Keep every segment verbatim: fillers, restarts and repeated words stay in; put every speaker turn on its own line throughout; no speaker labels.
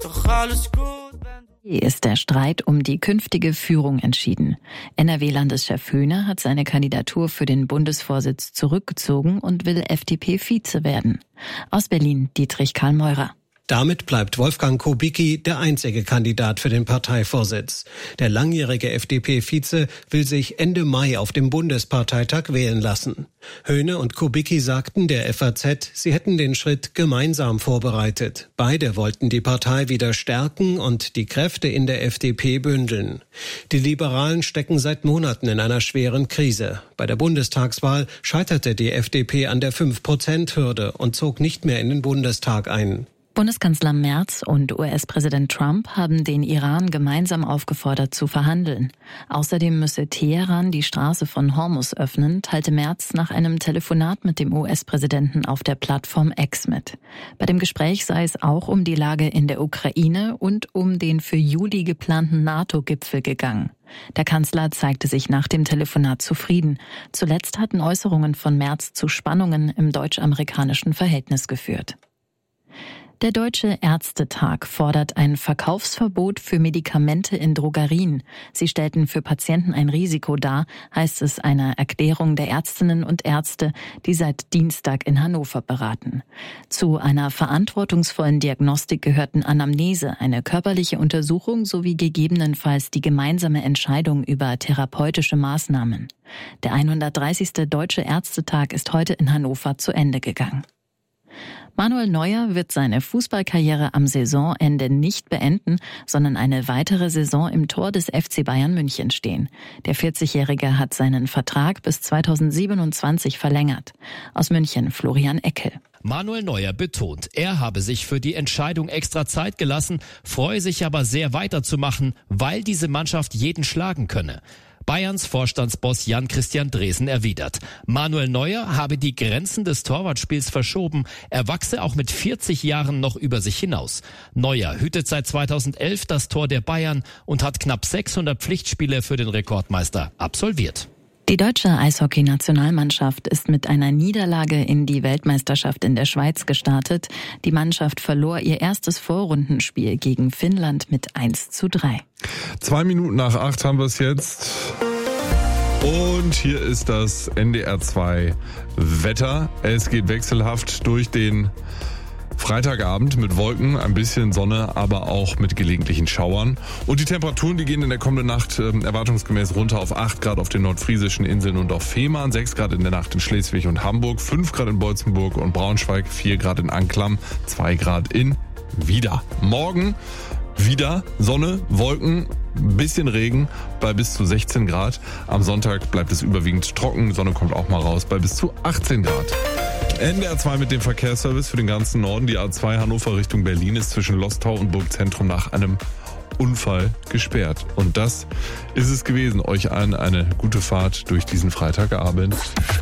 Doch alles gut, wenn
Hier ist der Streit um die künftige Führung entschieden. N R W-Landeschef Höhne hat seine Kandidatur für den Bundesvorsitz zurückgezogen und will F D P-Vize werden. Aus Berlin Dietrich Karl Meurer.
Damit bleibt Wolfgang Kubicki der einzige Kandidat für den Parteivorsitz. Der langjährige F D P-Vize will sich Ende Mai auf dem Bundesparteitag wählen lassen. Höhne und Kubicki sagten der F A Z, sie hätten den Schritt gemeinsam vorbereitet. Beide wollten die Partei wieder stärken und die Kräfte in der F D P bündeln. Die Liberalen stecken seit Monaten in einer schweren Krise. Bei der Bundestagswahl scheiterte die F D P an der fünf Prozent Hürde und zog nicht mehr in den Bundestag ein.
Bundeskanzler Merz und U S-Präsident Trump haben den Iran gemeinsam aufgefordert zu verhandeln. Außerdem müsse Teheran die Straße von Hormuz öffnen, teilte Merz nach einem Telefonat mit dem U S-Präsidenten auf der Plattform X mit. Bei dem Gespräch sei es auch um die Lage in der Ukraine und um den für Juli geplanten NATO-Gipfel gegangen. Der Kanzler zeigte sich nach dem Telefonat zufrieden. Zuletzt hatten Äußerungen von Merz zu Spannungen im deutsch-amerikanischen Verhältnis geführt. Der Deutsche Ärztetag fordert ein Verkaufsverbot für Medikamente in Drogerien. Sie stellten für Patienten ein Risiko dar, heißt es einer Erklärung der Ärztinnen und Ärzte, die seit Dienstag in Hannover beraten. Zu einer verantwortungsvollen Diagnostik gehörten Anamnese, eine körperliche Untersuchung sowie gegebenenfalls die gemeinsame Entscheidung über therapeutische Maßnahmen. Der hundertdreißigste Deutsche Ärztetag ist heute in Hannover zu Ende gegangen. Manuel Neuer wird seine Fußballkarriere am Saisonende nicht beenden, sondern eine weitere Saison im Tor des F C Bayern München stehen. Der vierzigjährige hat seinen Vertrag bis zweitausendsiebenundzwanzig verlängert. Aus München Florian Eckel.
Manuel Neuer betont, er habe sich für die Entscheidung extra Zeit gelassen, freue sich aber sehr weiterzumachen, weil diese Mannschaft jeden schlagen könne. Bayerns Vorstandsboss Jan-Christian Dresen erwidert, Manuel Neuer habe die Grenzen des Torwartspiels verschoben, er wachse auch mit vierzig Jahren noch über sich hinaus. Neuer hütet seit zweitausendelf das Tor der Bayern und hat knapp sechshundert Pflichtspiele für den Rekordmeister absolviert.
Die deutsche Eishockey-Nationalmannschaft ist mit einer Niederlage in die Weltmeisterschaft in der Schweiz gestartet. Die Mannschaft verlor ihr erstes Vorrundenspiel gegen Finnland mit eins zu drei.
Zwei Minuten nach acht haben wir es jetzt. Und hier ist das N D R zwei Wetter. Es geht wechselhaft durch den Freitagabend mit Wolken, ein bisschen Sonne, aber auch mit gelegentlichen Schauern. Und die Temperaturen, die gehen in der kommenden Nacht äh, erwartungsgemäß runter auf acht Grad auf den nordfriesischen Inseln und auf Fehmarn, sechs Grad in der Nacht in Schleswig und Hamburg, fünf Grad in Beutzenburg und Braunschweig, vier Grad in Anklam, zwei Grad in Wieder. Morgen wieder Sonne, Wolken, bisschen Regen bei bis zu sechzehn Grad. Am Sonntag bleibt es überwiegend trocken, Sonne kommt auch mal raus bei bis zu achtzehn Grad. N D R zwei mit dem Verkehrsservice für den ganzen Norden. Die A zwei Hannover Richtung Berlin ist zwischen Lostau und Burgzentrum nach einem Unfall gesperrt. Und das ist es gewesen. Euch allen eine gute Fahrt durch diesen Freitagabend.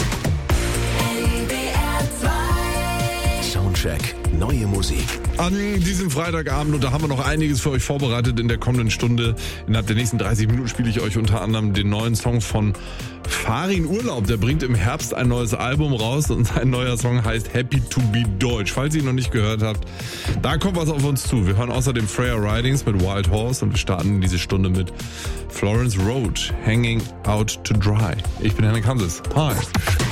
Soundcheck, neue Musik.
An diesem Freitagabend, und da haben wir noch einiges für euch vorbereitet in der kommenden Stunde. Innerhalb der nächsten dreißig Minuten spiele ich euch unter anderem den neuen Song von Farin Urlaub. Der bringt im Herbst ein neues Album raus und sein neuer Song heißt Happy to be Deutsch. Falls ihr ihn noch nicht gehört habt, da kommt was auf uns zu. Wir hören außerdem Freya Ridings mit Wild Horse und wir starten in diese Stunde mit Florence Roach, Hanging Out to Dry. Ich bin Henrik Hanses. Hi.